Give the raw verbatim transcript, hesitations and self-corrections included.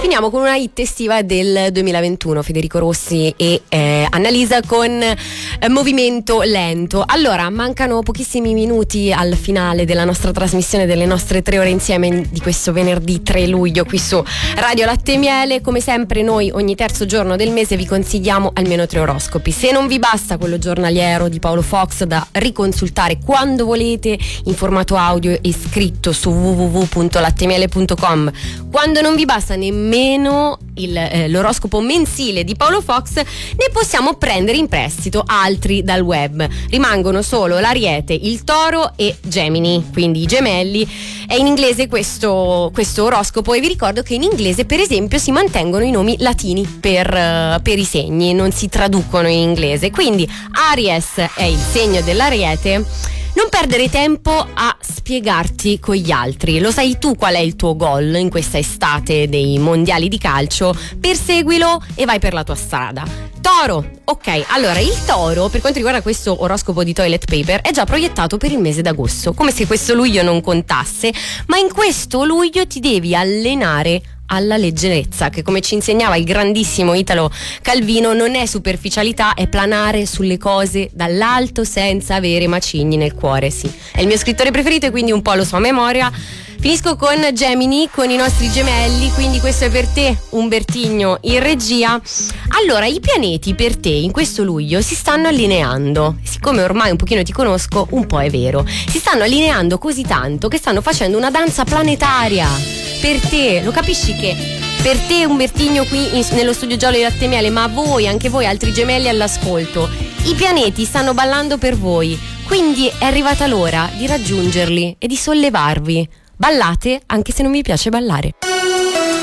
finiamo con una hit estiva del duemilaventuno, Federico Rossi e eh, Annalisa con eh, Movimento Lento. Allora, mancano pochissimi minuti al finale della nostra trasmissione, delle nostre tre ore insieme di questo venerdì tre luglio qui su Radio Latte e Miele. Come sempre noi ogni terzo giorno del mese vi consigliamo almeno tre oroscopi. Se non vi basta quello giornaliero di Paolo Fox da riconsultare quando volete in formato audio e scritto su w w w punto lattemiele punto com, quando non vi basta nemmeno il, eh, l'oroscopo mensile di Paolo Fox, ne possiamo prendere in prestito altri dal web. Rimangono solo l'Ariete, il Toro e Gemini, quindi i gemelli. È in inglese questo, questo oroscopo, e vi ricordo che in inglese per esempio si mantengono i nomi latini per, uh, per i segni, non si traducono in inglese. Quindi Aries è il segno dell'Ariete. Non perdere tempo a spiegarti con gli altri. Lo sai tu qual è il tuo goal in questa estate dei mondiali di calcio? Perseguilo e vai per la tua strada. Toro, ok, allora il Toro, per quanto riguarda questo oroscopo di toilet paper, è già proiettato per il mese d'agosto, come se questo luglio non contasse, ma in questo luglio ti devi allenare alla leggerezza, che come ci insegnava il grandissimo Italo Calvino non è superficialità, è planare sulle cose dall'alto senza avere macigni nel cuore. Sì, è il mio scrittore preferito e quindi un po' lo so a memoria. Finisco con Gemini, con i nostri gemelli, quindi questo è per te, Umbertigno in regia. Allora, i pianeti per te in questo luglio si stanno allineando. Siccome ormai un pochino ti conosco, un po' è vero. Si stanno allineando così tanto che stanno facendo una danza planetaria per te. Lo capisci che per te, Umbertigno, qui in, nello studio giallo di Latte e Miele, ma voi, anche voi altri gemelli all'ascolto, i pianeti stanno ballando per voi, quindi è arrivata l'ora di raggiungerli e di sollevarvi. Ballate anche se non vi piace ballare.